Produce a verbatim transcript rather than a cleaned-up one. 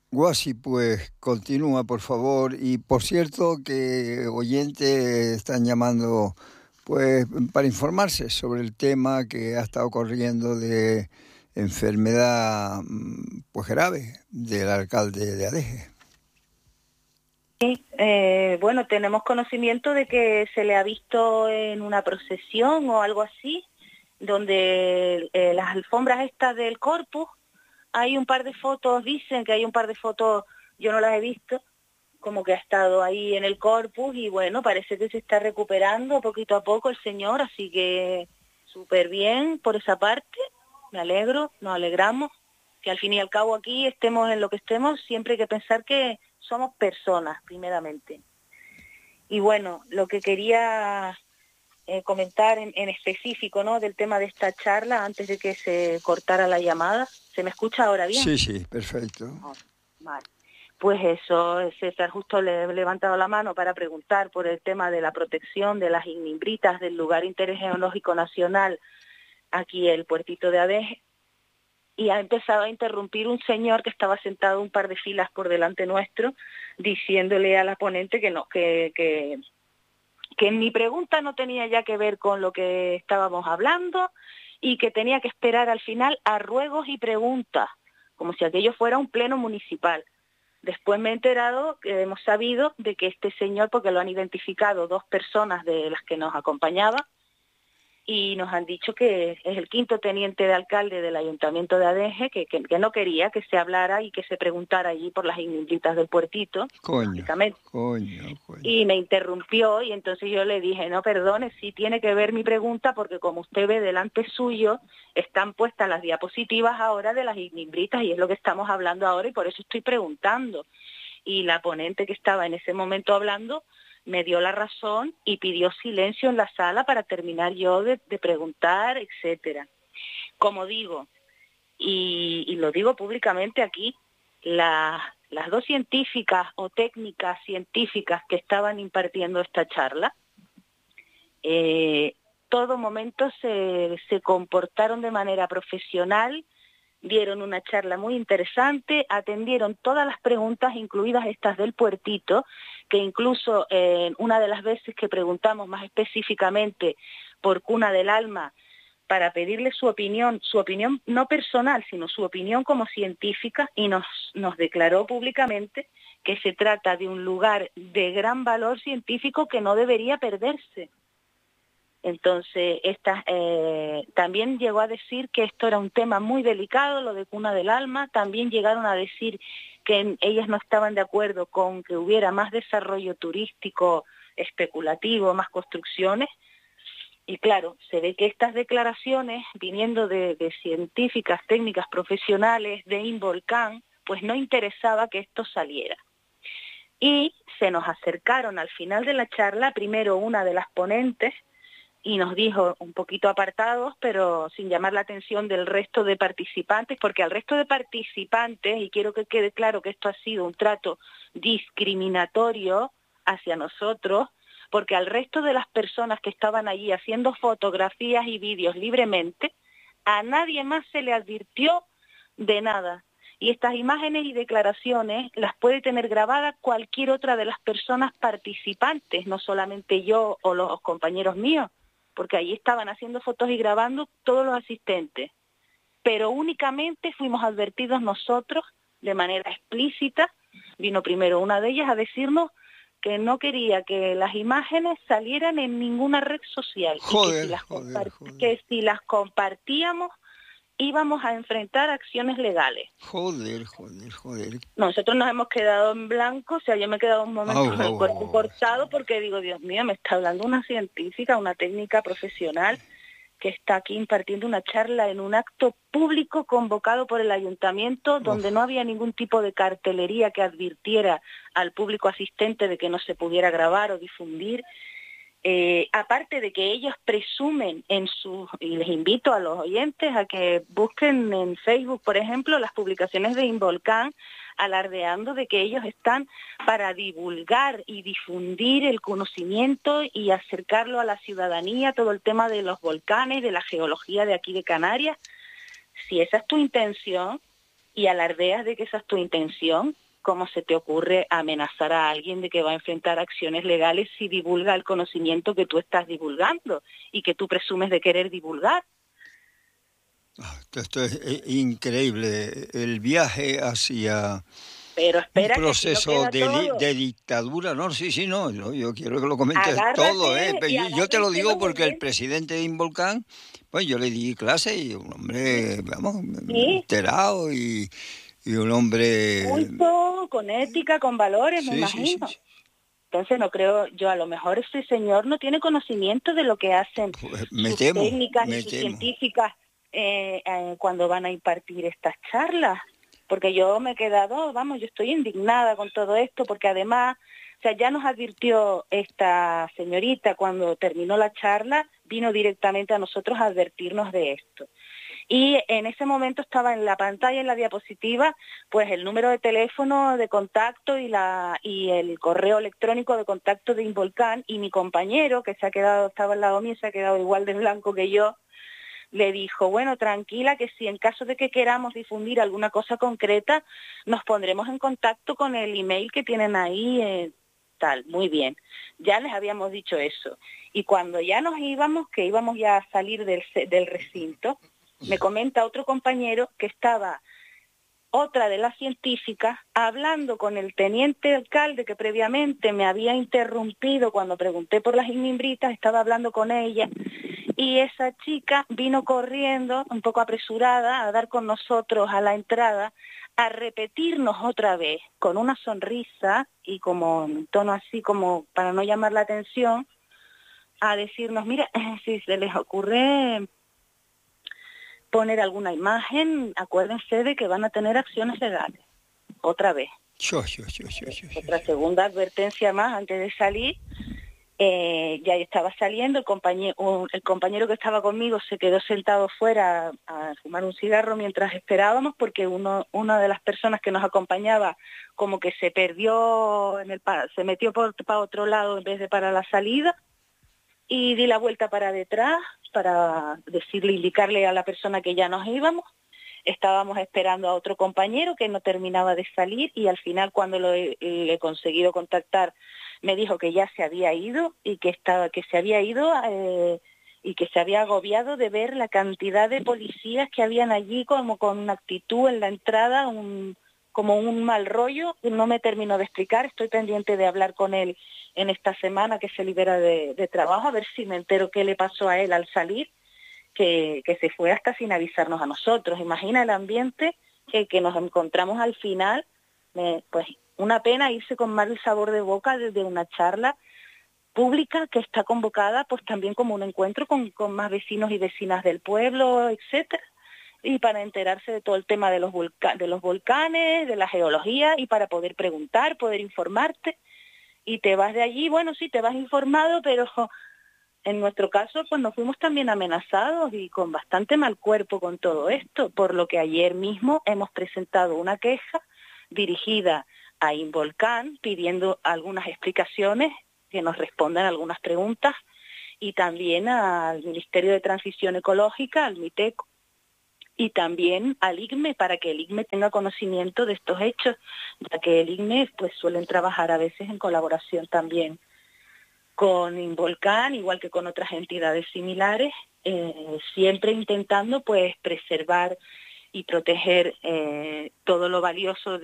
Guasi, pues continúa, por favor. Y por cierto, que oyentes están llamando pues para informarse sobre el tema que ha estado corriendo de enfermedad pues grave del alcalde de Adeje. Sí, eh, bueno, tenemos conocimiento de que se le ha visto en una procesión o algo así, donde eh, las alfombras estas del Corpus, hay un par de fotos, dicen que hay un par de fotos, yo no las he visto, como que ha estado ahí en el Corpus y bueno, parece que se está recuperando poquito a poco el señor, así que súper bien por esa parte, me alegro, nos alegramos, que al fin y al cabo aquí estemos en lo que estemos, siempre hay que pensar que somos personas, primeramente. Y bueno, lo que quería eh, comentar en, en específico, ¿no?, del tema de esta charla, antes de que se cortara la llamada, ¿se me escucha ahora bien? Sí, sí, perfecto. Oh, vale. Pues eso, César justo le he levantado la mano para preguntar por el tema de la protección de las ignimbritas del lugar de interés geológico nacional, aquí el puertito de Adeje, y ha empezado a interrumpir un señor que estaba sentado un par de filas por delante nuestro, diciéndole a la ponente que no, que, que, que mi pregunta no tenía ya que ver con lo que estábamos hablando y que tenía que esperar al final a ruegos y preguntas, como si aquello fuera un pleno municipal. Después me he enterado, que hemos sabido de que este señor, porque lo han identificado dos personas de las que nos acompañaban, y nos han dicho que es el quinto teniente de alcalde del Ayuntamiento de Adeje, que, que, que no quería que se hablara y que se preguntara allí por las ignimbritas del puertito, Coño, lógicamente. coño, coño. Y me interrumpió y entonces yo le dije, no, perdone, sí tiene que ver mi pregunta porque como usted ve delante suyo están puestas las diapositivas ahora de las ignimbritas y es lo que estamos hablando ahora y por eso estoy preguntando. Y la ponente que estaba en ese momento hablando me dio la razón y pidió silencio en la sala para terminar yo de, de preguntar, etcétera. Como digo, y, y lo digo públicamente aquí, la, las dos científicas o técnicas científicas que estaban impartiendo esta charla, eh, todo momento se, se comportaron de manera profesional, dieron una charla muy interesante, atendieron todas las preguntas, incluidas estas del puertito, que incluso eh, una de las veces que preguntamos más específicamente por Cuna del Alma, para pedirle su opinión, su opinión no personal, sino su opinión como científica, y nos, nos declaró públicamente que se trata de un lugar de gran valor científico que no debería perderse. Entonces, esta, eh, también llegó a decir que esto era un tema muy delicado, lo de Cuna del Alma. También llegaron a decir que ellas no estaban de acuerdo con que hubiera más desarrollo turístico especulativo, más construcciones. Y claro, se ve que estas declaraciones, viniendo de, de científicas, técnicas, profesionales de Involcán, pues no interesaba que esto saliera. Y se nos acercaron al final de la charla, primero una de las ponentes, y nos dijo, un poquito apartados, pero sin llamar la atención del resto de participantes, porque al resto de participantes, y quiero que quede claro que esto ha sido un trato discriminatorio hacia nosotros, porque al resto de las personas que estaban allí haciendo fotografías y vídeos libremente, a nadie más se le advirtió de nada. Y estas imágenes y declaraciones las puede tener grabadas cualquier otra de las personas participantes, no solamente yo o los compañeros míos, porque allí estaban haciendo fotos y grabando todos los asistentes. Pero únicamente fuimos advertidos nosotros de manera explícita. Vino primero una de ellas a decirnos que no quería que las imágenes salieran en ninguna red social. Joder, y que si, las joder, joder. que si las compartíamos íbamos a enfrentar acciones legales. Joder, joder, joder. Nosotros nos hemos quedado en blanco, o sea, yo me he quedado un momento Au, con el au, cuerpo au. cortado porque digo, Dios mío, me está hablando una científica, una técnica profesional que está aquí impartiendo una charla en un acto público convocado por el ayuntamiento, donde Uf. no había ningún tipo de cartelería que advirtiera al público asistente de que no se pudiera grabar o difundir. Eh, aparte de que ellos presumen en sus, y les invito a los oyentes a que busquen en Facebook, por ejemplo, las publicaciones de Involcán, alardeando de que ellos están para divulgar y difundir el conocimiento y acercarlo a la ciudadanía, todo el tema de los volcanes, de la geología de aquí de Canarias. Si esa es tu intención y alardeas de que esa es tu intención, ¿cómo se te ocurre amenazar a alguien de que va a enfrentar acciones legales si divulga el conocimiento que tú estás divulgando y que tú presumes de querer divulgar? Esto es increíble, el viaje hacia Pero espera, un que si no proceso queda de, todo. de dictadura. No, sí, sí, no, yo, yo quiero que lo comentes Agárrate todo, ¿eh? y Yo, yo te lo agárrense digo los porque el oyentes. presidente de Involcán, pues yo le di clase y un hombre, vamos, Sí, enterado y, y un hombre... culto, con ética, con valores, me Sí, sí, sí, imagino. sí. Entonces no creo, yo a lo mejor este señor no tiene conocimiento de lo que hacen Pues me sus temo, técnicas y me sus temo. científicas eh, eh, cuando van a impartir estas charlas. Porque yo me he quedado, vamos, yo estoy indignada con todo esto, porque además, o sea, ya nos advirtió esta señorita cuando terminó la charla, vino directamente a nosotros a advertirnos de esto. Y en ese momento estaba en la pantalla, en la diapositiva, pues el número de teléfono de contacto y la y el correo electrónico de contacto de Involcán, y mi compañero, que se ha quedado, estaba al lado mío, se ha quedado igual de blanco que yo, le dijo, bueno, tranquila, que si en caso de que queramos difundir alguna cosa concreta, nos pondremos en contacto con el email que tienen ahí, eh, tal, muy bien. Ya les habíamos dicho eso. Y cuando ya nos íbamos, que íbamos ya a salir del, del recinto, me comenta otro compañero que estaba otra de las científicas hablando con el teniente alcalde que previamente me había interrumpido cuando pregunté por las inmimbritas, estaba hablando con ella, y esa chica vino corriendo, un poco apresurada, a dar con nosotros a la entrada, a repetirnos otra vez, con una sonrisa y como en tono así como para no llamar la atención, a decirnos, mira, si se les ocurre poner alguna imagen, acuérdense de que van a tener acciones legales. Otra vez. Yo, yo, yo, yo, yo, yo, Otra yo. segunda advertencia más antes de salir. Eh, ya estaba saliendo, el compañero, un, el compañero que estaba conmigo se quedó sentado fuera a, a fumar un cigarro mientras esperábamos, porque uno, una de las personas que nos acompañaba como que se perdió, en el se metió por, para otro lado en vez de para la salida, y di la vuelta para detrás para decirle, indicarle a la persona que ya nos íbamos. Estábamos esperando a otro compañero que no terminaba de salir, y al final cuando lo he, le he conseguido contactar me dijo que ya se había ido y que estaba que se había ido eh, y que se había agobiado de ver la cantidad de policías que habían allí, como con una actitud en la entrada, un, como un mal rollo. No me terminó de explicar, estoy pendiente de hablar con él en esta semana que se libera de, de trabajo, a ver si me entero qué le pasó a él al salir, que, que se fue hasta sin avisarnos a nosotros. Imagina el ambiente que, que nos encontramos al final. Eh, pues una pena irse con mal sabor de boca desde una charla pública que está convocada pues también como un encuentro con, con más vecinos y vecinas del pueblo, etcétera, y para enterarse de todo el tema de los, volca- de los volcanes, de la geología, y para poder preguntar, poder informarte, y te vas de allí, bueno, sí, te vas informado, pero en nuestro caso pues nos fuimos también amenazados y con bastante mal cuerpo con todo esto, por lo que ayer mismo hemos presentado una queja dirigida a Involcán pidiendo algunas explicaciones, que nos respondan algunas preguntas, y también al Ministerio de Transición Ecológica, al MITECO, y también al I C M E, para que el I C M E tenga conocimiento de estos hechos, ya que el I C M E pues suelen trabajar a veces en colaboración también con Involcán, igual que con otras entidades similares, eh, siempre intentando pues preservar y proteger eh, todo lo valioso